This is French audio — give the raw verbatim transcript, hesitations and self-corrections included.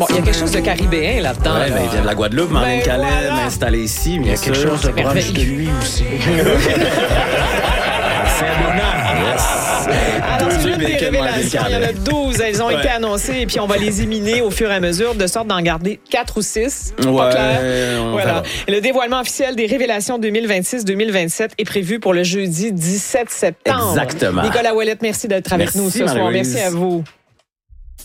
Bon, il y a quelque chose de caribéen là-dedans. Ouais, là. ben, il vient de la Guadeloupe, Mandine Ben, Calais, voilà. m'installer ici. Il y a quelque chose de proche de lui aussi. Alors, Deux c'est œufs une des bacon, Mandine révélations. Il y en a Calais. douze. Elles ont Ouais. été annoncées et puis on va les éliminer au fur et à mesure de sorte d'en garder quatre ou six. Ouais, Pas clair? on Voilà. verra. Et le dévoilement officiel des révélations deux mille vingt-six deux mille vingt-sept est prévu pour le jeudi dix-sept septembre. Exactement. Nicolas Ouellette, merci d'être avec Merci, nous ce soir. Marie-Louise. Merci à vous.